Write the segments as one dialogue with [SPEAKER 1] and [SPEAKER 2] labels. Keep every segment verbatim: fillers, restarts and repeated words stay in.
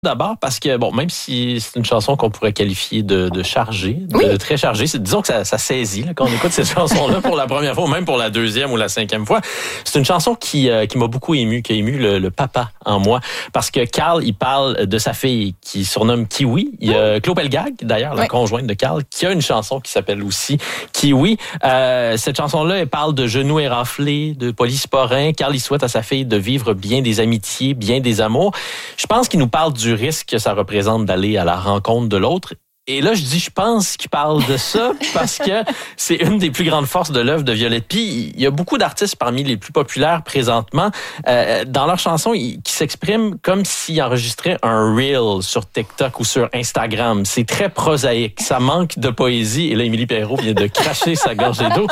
[SPEAKER 1] D'abord parce que, bon, même si c'est une chanson qu'on pourrait qualifier de, de chargée, de
[SPEAKER 2] oui.
[SPEAKER 1] très chargée, c'est, disons que ça, ça saisit là, quand on écoute cette chanson-là pour la première fois, ou même pour la deuxième ou la cinquième fois. C'est une chanson qui, euh, qui m'a beaucoup ému, qui a ému le, le papa en moi. Parce que Carl, il parle de sa fille qui surnomme Kiwi. Il y a Claude Pelgag, d'ailleurs, la oui. conjointe de Carl, qui a une chanson qui s'appelle aussi Kiwi. Euh, cette chanson-là, elle parle de genoux éraflés, de polysporin. Carl, il souhaite à sa fille de vivre bien des amitiés, bien des amours. Je pense qu'il nous parle du risque que ça représente d'aller à la rencontre de l'autre. Et là, je dis, je pense qu'il parle de ça parce que c'est une des plus grandes forces de l'œuvre de Violette Py. Il y a beaucoup d'artistes parmi les plus populaires présentement euh, dans leurs chansons qui s'expriment comme s'ils enregistraient un reel sur TikTok ou sur Instagram. C'est très prosaïque. Ça manque de poésie. Et là, Émilie Perrault vient de cracher sa gorgée d'eau.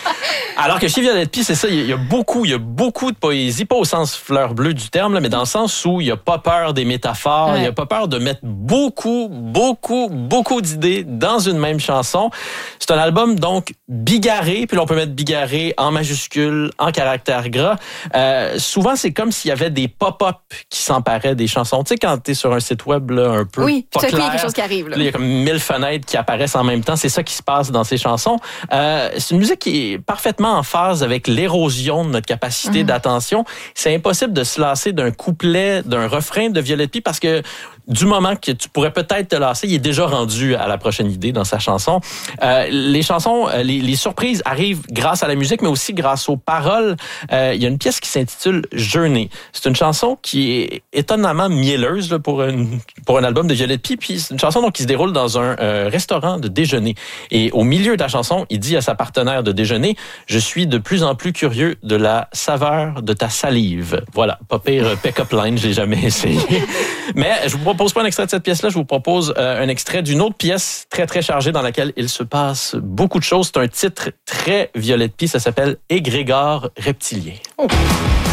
[SPEAKER 1] Alors que chez Violette Py, c'est ça, il y a beaucoup, il y a beaucoup de poésie, pas au sens fleur bleue du terme, là, mais dans le sens où il n'y a pas peur des métaphores, ouais. il n'y a pas peur de mettre beaucoup, beaucoup, beaucoup d'idées dans une même chanson. C'est un album donc bigarré, puis là, on peut mettre bigarré en majuscule, en caractère gras. Euh, souvent, c'est comme s'il y avait des pop-up qui s'emparaient des chansons. Tu sais, quand t'es sur un site web là, un peu
[SPEAKER 2] oui,
[SPEAKER 1] pas
[SPEAKER 2] tout à fait,
[SPEAKER 1] clair,
[SPEAKER 2] il y a quelque chose qui arrive. Là.
[SPEAKER 1] Là, il y a comme mille fenêtres qui apparaissent en même temps. C'est ça qui se passe dans ces chansons. Euh, c'est une musique qui est parfaitement en phase avec l'érosion de notre capacité mmh. d'attention. C'est impossible de se lasser d'un couplet, d'un refrain de Violette Py parce que du moment que tu pourrais peut-être te lasser, il est déjà rendu à la prochaine idée dans sa chanson. Euh, les chansons, les, les surprises arrivent grâce à la musique, mais aussi grâce aux paroles. Euh, il y a une pièce qui s'intitule Journée. C'est une chanson qui est étonnamment mielleuse là, pour, une, pour un album de Violette Py. Puis c'est une chanson donc, qui se déroule dans un euh, restaurant de déjeuner. Et au milieu de la chanson, il dit à sa partenaire de déjeuner, « Je suis de plus en plus curieux de la saveur de ta salive. » Voilà, pas pire pick-up line, je l'ai jamais essayé. Mais je vous propose pas un extrait de cette pièce-là, je vous propose euh, un extrait d'une autre pièce très, très chargée dans laquelle il se passe beaucoup de choses. C'est un titre très Violette Py, ça s'appelle « Égrégore reptilien ». Oh.